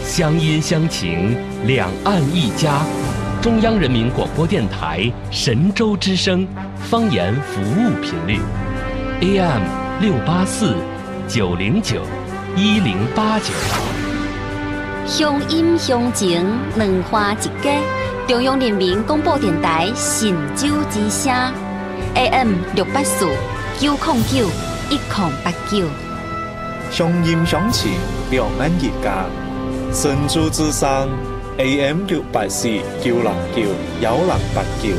乡音乡情，两岸一家。中央人民广播电台神州之声方言服务频率 AM 684 909 1089。 乡音乡情两花一家，中央人民广播电台神州之声 AM 684 909 1089。 乡音乡情两岸一家，神州之声 AM 684 909 1089。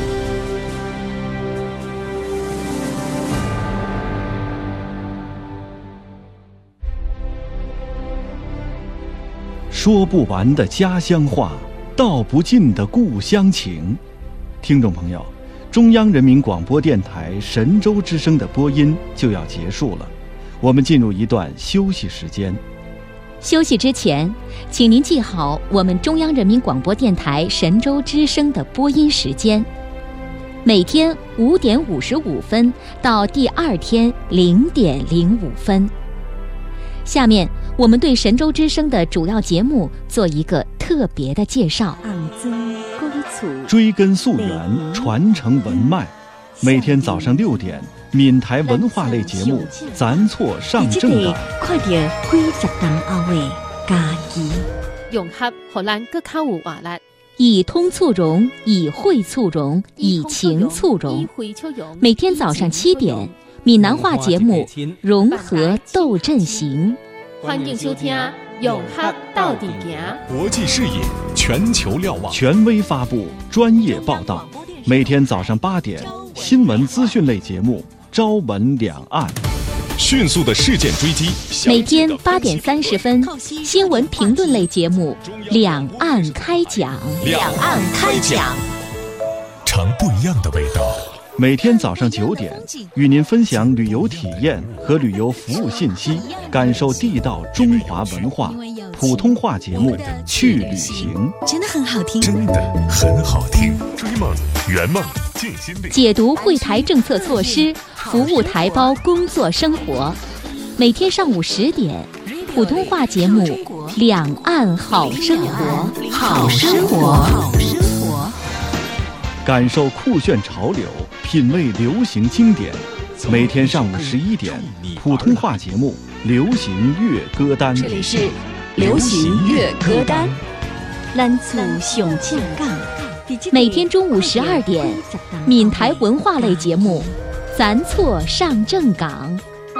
说不完的家乡话，道不尽的故乡情。听众朋友，中央人民广播电台神州之声的播音就要结束了，我们进入一段休息时间。 休息之前，请您记好我们中央人民广播电台神州之声的播音时间，每天5点55分到第2天0点05分。下面我们对神州之声的主要节目做一个特别的介绍。 追根溯源，传承文脉。每天早上6点，闽台文化类节目《咱错上正港》。 快点20天后的假期， 融合荷兰更較有活力。 以通促融，以惠促融，以情促融。每天早上7点，闽南话节目《融合斗阵行》。 欢迎收聽《融合到底行》。 國際視野，全球瞭望， 權威發布，專業報道。每天早上8點，新聞資訊類節目《朝聞兩岸》。 迅速的事件追擊。 每天8點30分，新聞評論類節目《兩岸開講》。 兩岸開講，嘗不一樣的味道。 每天早上9點，與您分享旅遊體驗和旅遊服務信息，感受地道中華文化。普通話節目《去旅行》 真的很好聽， 真的很好聽。追夢圓夢盡心力， 解讀惠台政策措施，服務台胞工作生活。每天上午10點，普通話節目《兩岸好生活》。 好生活，好生活。 感受酷炫潮流，品味流行經典。每天上午11點，普通話節目《流行粵歌單》。 這裡是流行粵歌單。咱厝上正港。 每天中午12點，闽台文化類節目《咱錯上正港》。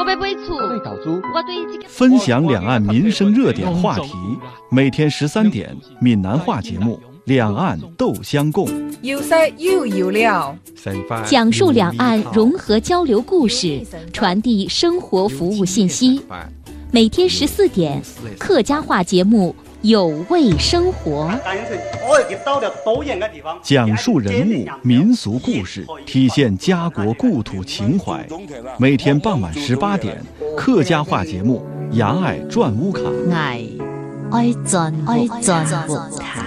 分享兩岸民生熱點話題。每天13點，閩南話節目《兩岸鬥相共》。 要識要了， 講述兩岸融合交流故事，傳遞生活服務信息。每天14點，客家話節目有味生活， 講述人物民俗故事，體現家國故土情懷。每天傍晚18點，客家話節目《牙愛轉屋卡》。 愛轉屋卡。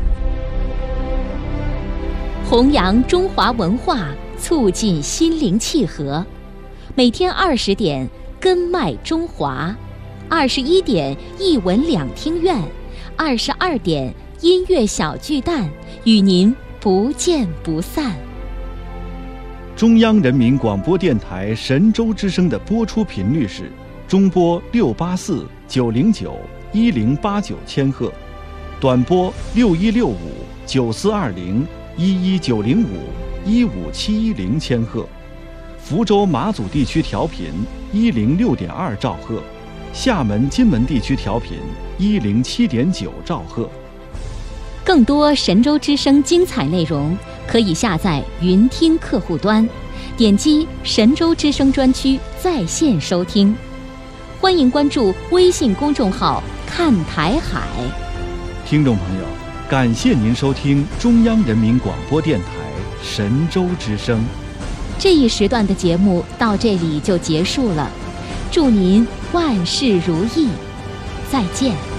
弘揚中華文化，促進心靈契合。每天20點，根脈中華；21點，藝文兩廳院；22點，音樂小巨蛋，與您不見不散。 中央人民廣播電台神州之聲的播出頻率是中波684 909 1089千赫，短波6165 9420 11905 15710千赫，福州馬祖地區調頻106.2兆赫，廈門金門地區調頻107.9兆赫。 更多神州之聲精彩內容，可以下載雲聽客戶端，點擊神州之聲專區在線收聽。歡迎關注微信公眾號看台海。 聽眾朋友，感謝您收聽中央人民廣播電台神州之聲。 這一時段的節目到這裡就結束了，祝您萬事如意，再見。